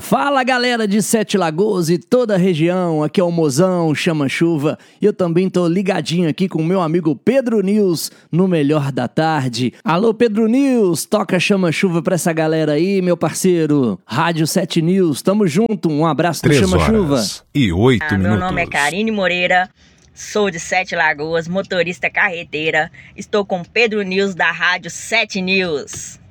Fala galera de Sete Lagoas e toda a região, aqui é o Mozão Chama Chuva e eu também tô ligadinho aqui com o meu amigo Pedro News no Melhor da Tarde. Alô Pedro News, toca Chama Chuva pra essa galera aí, meu parceiro. Rádio 7 News, tamo junto, um abraço do Chama Chuva. 3h08. Meu nome é Karine Moreira, sou de Sete Lagoas, motorista carreteira. Estou com Pedro News da Rádio 7 News.